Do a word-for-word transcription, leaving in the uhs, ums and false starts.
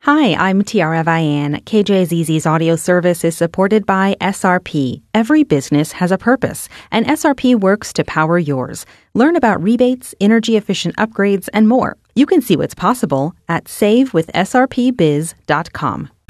Hi, I'm Tiara Vian. K J Z Z's audio service is supported by S R P. Every business has a purpose, and S R P works to power yours. Learn about rebates, energy-efficient upgrades, and more. You can see what's possible at save with S R P biz dot com.